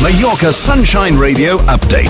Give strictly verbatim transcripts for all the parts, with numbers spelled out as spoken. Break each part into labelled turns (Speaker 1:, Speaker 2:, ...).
Speaker 1: Mallorca Sunshine Radio update.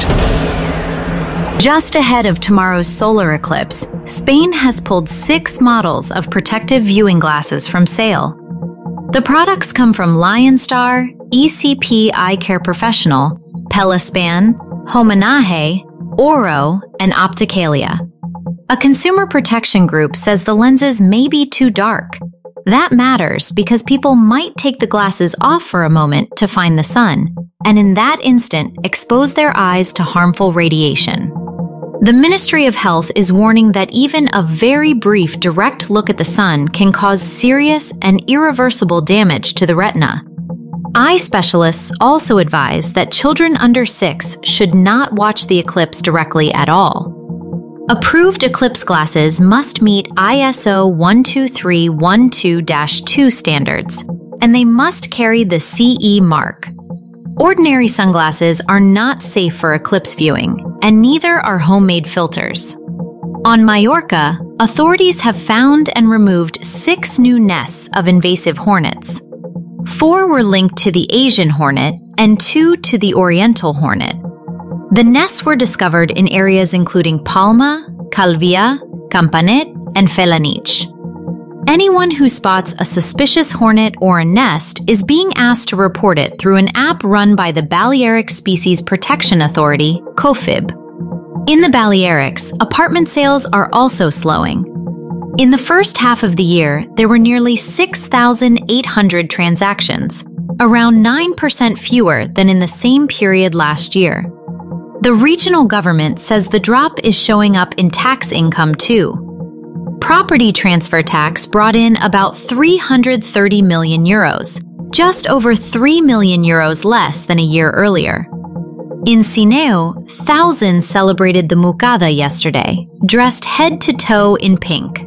Speaker 2: Just ahead of tomorrow's solar eclipse, Spain has pulled six models of protective viewing glasses from sale. The products come from Lionstar, E C P Eye Care Professional, Pelispan, Homenaje, Oro, and Opticalia. A consumer protection group says the lenses may be too dark. That matters because people might take the glasses off for a moment to find the sun, and in that instant expose their eyes to harmful radiation. The Ministry of Health is warning that even a very brief direct look at the sun can cause serious and irreversible damage to the retina. Eye specialists also advise that children under six should not watch the eclipse directly at all. Approved eclipse glasses must meet I S O one two three one two dash two standards, and they must carry the C E mark. Ordinary sunglasses are not safe for eclipse viewing, and neither are homemade filters. On Mallorca, authorities have found and removed six new nests of invasive hornets. Four were linked to the Asian hornet and two to the Oriental hornet. The nests were discovered in areas including Palma, Calvia, Campanet, and Felanich. Anyone who spots a suspicious hornet or a nest is being asked to report it through an app run by the Balearic Species Protection Authority, COFIB. In the Balearics, apartment sales are also slowing. In the first half of the year, there were nearly six thousand eight hundred transactions, around nine percent fewer than in the same period last year. The regional government says the drop is showing up in tax income too. Property transfer tax brought in about three hundred thirty million euros, just over three million euros less than a year earlier. In Sineu, thousands celebrated the Mucada yesterday, dressed head to toe in pink.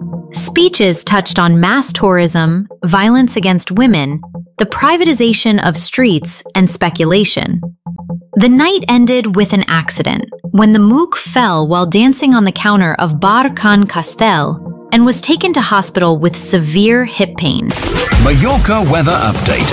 Speaker 2: Speeches touched on mass tourism, violence against women, the privatization of streets, and speculation. The night ended with an accident, when the Mook fell while dancing on the counter of Bar Can Castel and was taken to hospital with severe hip pain.
Speaker 1: Mallorca weather update.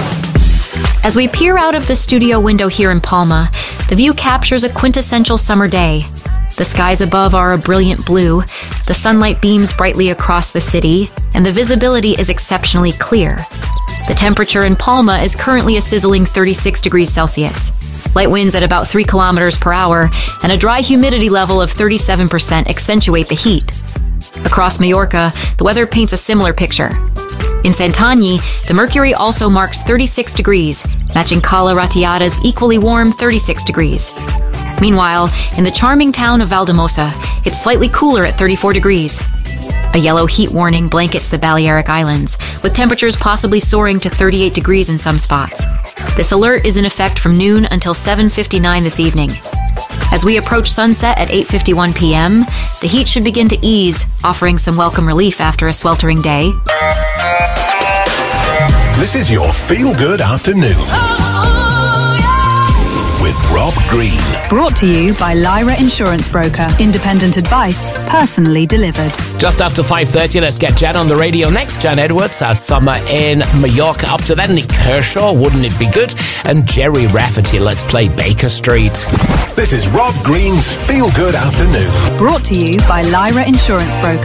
Speaker 2: As we peer out of the studio window here in Palma, the view captures a quintessential summer day. The skies above are a brilliant blue, the sunlight beams brightly across the city, and the visibility is exceptionally clear. The temperature in Palma is currently a sizzling thirty-six degrees Celsius. Light winds at about three kilometers per hour and a dry humidity level of thirty-seven percent accentuate the heat. Across Mallorca, the weather paints a similar picture. In Santanyí, the mercury also marks thirty-six degrees, matching Cala Ratiada's equally warm thirty-six degrees. Meanwhile, in the charming town of Valdemosa, it's slightly cooler at thirty-four degrees. A yellow heat warning blankets the Balearic Islands, with temperatures possibly soaring to thirty-eight degrees in some spots. This alert is in effect from noon until seven fifty-nine this evening. As we approach sunset at eight fifty-one p.m., the heat should begin to ease, offering some welcome relief after a sweltering day.
Speaker 1: This is your feel-good afternoon. With Rob Green.
Speaker 3: Brought to you by Lyra Insurance Broker. Independent advice, personally delivered.
Speaker 4: Just after five thirty, let's get Jen on the radio next. Jen Edwards, our summer in Mallorca. Up to then, Nick Kershaw, Wouldn't It Be Good? And Jerry Rafferty, Let's Play Baker Street.
Speaker 1: This is Rob Green's Feel Good Afternoon.
Speaker 3: Brought to you by Lyra Insurance Broker.